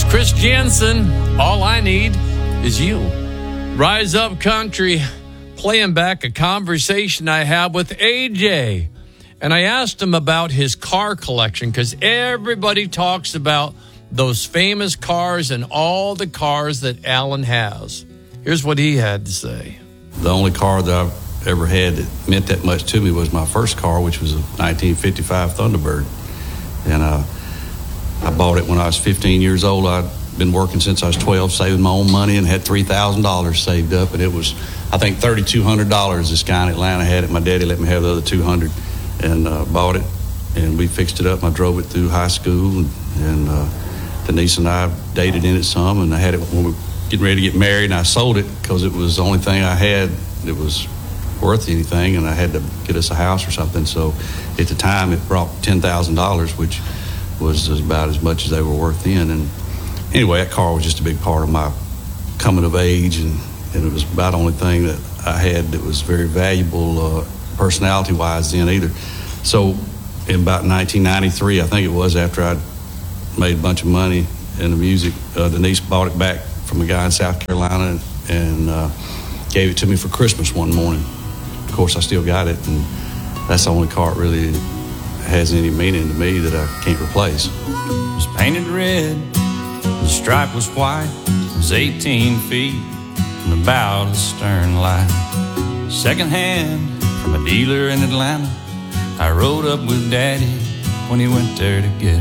Chris Jensen, All I Need Is You. Rise Up Country, playing back a conversation I had with AJ. And I asked him about his car collection because everybody talks about those famous cars and all the cars that Alan has. Here's what he had to say. The only car that I've ever had that meant that much to me was my first car, which was a 1955 Thunderbird. And I bought it when I was 15 years old. I'd been working since I was 12, saving my own money, and had $3,000 saved up. And it was, I think, $3,200 this guy in Atlanta had it. My daddy let me have the other $200, and bought it. And we fixed it up. I drove it through high school, and Denise and I dated in it some. And I had it when we were getting ready to get married, and I sold it because it was the only thing I had that was worth anything, and I had to get us a house or something. So at the time, it brought $10,000, which was about as much as they were worth then. And anyway, that car was just a big part of my coming of age, and it was about the only thing that I had that was very valuable personality-wise then either. So in about 1993, I think it was, after I'd made a bunch of money in the music, Denise bought it back from a guy in South Carolina and gave it to me for Christmas one morning. Of course, I still got it, and that's the only car it really has any meaning to me that I can't replace. It was painted red, the stripe was white, it was 18 feet from the bow to the stern light. Second hand from a dealer in Atlanta, I rode up with Daddy when he went there to get it.